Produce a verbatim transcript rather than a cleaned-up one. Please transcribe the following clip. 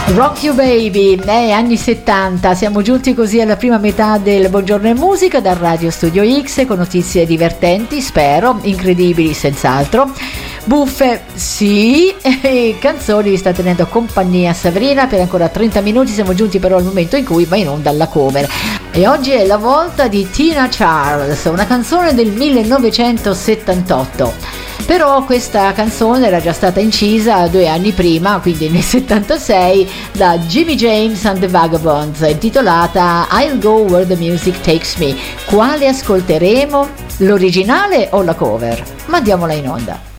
Rock You Baby, eh, anni settanta, siamo giunti così alla prima metà del Buongiorno e Musica dal Radio Studio X con notizie divertenti, spero, incredibili senz'altro, buffe sì, e canzoni. Vi sta tenendo compagnia Sabrina per ancora trenta minuti, siamo giunti però al momento in cui va in onda la cover e oggi è la volta di Tina Charles, una canzone del millenovecentosettantotto. Però questa canzone era già stata incisa due anni prima, quindi nel settantasei, da Jimmy James and the Vagabonds, intitolata I'll Go Where the Music Takes Me. Quale ascolteremo? L'originale o la cover? Mandiamola in onda.